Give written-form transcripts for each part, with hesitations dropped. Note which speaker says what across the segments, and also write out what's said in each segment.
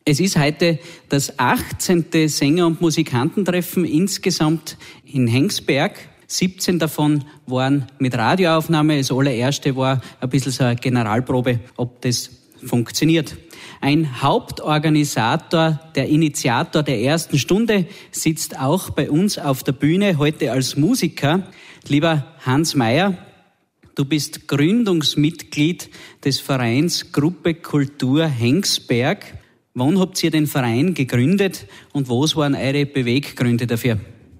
Speaker 1: Es ist heute das 18. Sänger- und Musikantentreffen insgesamt in Hengsberg. 17 davon waren mit Radioaufnahme. Das allererste war ein bisschen so eine Generalprobe, ob das funktioniert. Ein Hauptorganisator, der Initiator der ersten Stunde, sitzt auch bei uns auf der Bühne, heute als Musiker. Lieber Hans Meyer, du bist Gründungsmitglied des Vereins Gruppe Kultur Hengsberg. Wann habt ihr den Verein gegründet und was waren eure Beweggründe dafür?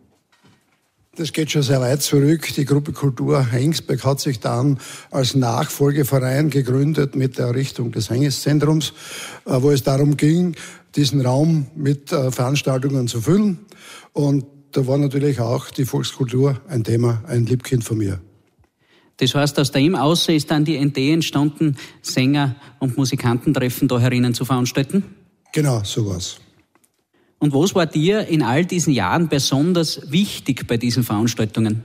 Speaker 2: Das geht schon sehr weit zurück. Die Gruppe Kultur Hengsberg hat sich dann als Nachfolgeverein gegründet mit der Errichtung des Hengeszentrums, wo es darum ging, diesen Raum mit Veranstaltungen zu füllen. Und da war natürlich auch die Volkskultur ein Thema, ein Liebkind von mir.
Speaker 1: Das heißt, aus dem Außer ist dann die Idee entstanden, Sänger- und Musikantentreffen da herinnen zu veranstalten?
Speaker 2: Genau, sowas.
Speaker 1: Und was war dir in all diesen Jahren besonders wichtig bei diesen Veranstaltungen?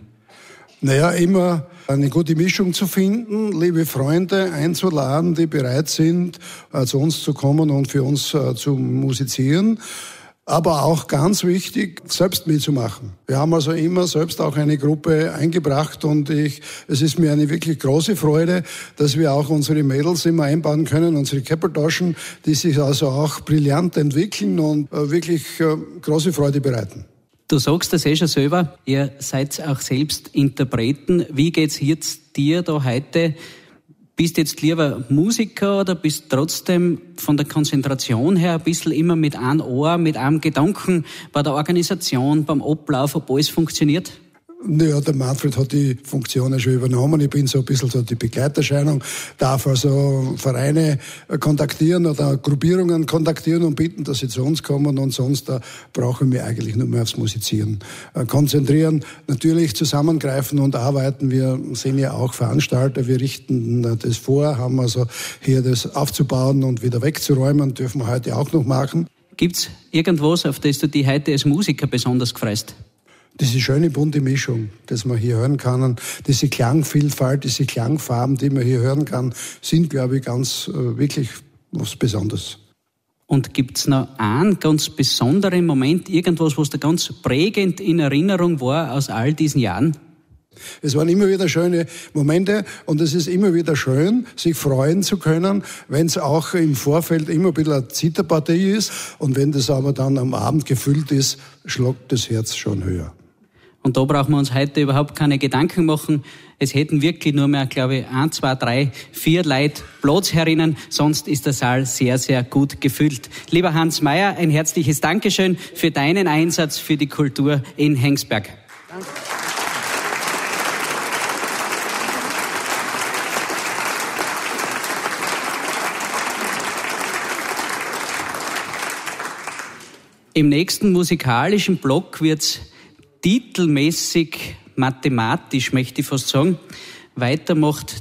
Speaker 2: Naja, immer eine gute Mischung zu finden, liebe Freunde einzuladen, die bereit sind, zu uns zu kommen und für uns zu musizieren. Aber auch ganz wichtig, selbst mitzumachen. Wir haben also immer selbst auch eine Gruppe eingebracht und es ist mir eine wirklich große Freude, dass wir auch unsere Mädels immer einbauen können, unsere Käppeltaschen, die sich also auch brillant entwickeln und wirklich große Freude bereiten.
Speaker 1: Du sagst das schon selber, ihr seid auch selbst Interpreten. Wie geht's jetzt dir da heute? Bist jetzt lieber Musiker oder bist trotzdem von der Konzentration her ein bisschen immer mit einem Ohr, mit einem Gedanken bei der Organisation, beim Ablauf, ob alles funktioniert?
Speaker 2: Naja, der Manfred hat die Funktion ja schon übernommen. Ich bin so ein bisschen so die Begleiterscheinung, darf also Vereine kontaktieren oder Gruppierungen kontaktieren und bitten, dass sie zu uns kommen. Und sonst brauchen wir eigentlich nur mehr aufs Musizieren konzentrieren. Natürlich zusammengreifen und arbeiten. Wir sind ja auch Veranstalter. Wir richten das vor, haben also hier das aufzubauen und wieder wegzuräumen. Dürfen wir heute auch noch machen.
Speaker 1: Gibt's irgendwas, auf das du dich heute als Musiker besonders freust?
Speaker 2: Diese schöne bunte Mischung, das man hier hören kann, diese Klangvielfalt, diese Klangfarben, die man hier hören kann, sind, glaube ich, ganz wirklich was Besonderes.
Speaker 1: Und gibt's noch einen ganz besonderen Moment, irgendwas, was da ganz prägend in Erinnerung war aus all diesen Jahren?
Speaker 2: Es waren immer wieder schöne Momente und es ist immer wieder schön, sich freuen zu können, wenn es auch im Vorfeld immer ein bisschen eine Zitterpartie ist und wenn das aber dann am Abend gefüllt ist, schlagt das Herz schon höher.
Speaker 1: Und da brauchen wir uns heute überhaupt keine Gedanken machen. Es hätten wirklich nur mehr, glaube ich, 1, 2, 3, 4 Leute Platz herinnen. Sonst ist der Saal sehr, sehr gut gefüllt. Lieber Hans Meyer, ein herzliches Dankeschön für deinen Einsatz für die Kultur in Hengsberg. Danke. Im nächsten musikalischen Block wird's titelmäßig mathematisch, möchte ich fast sagen. Weiter macht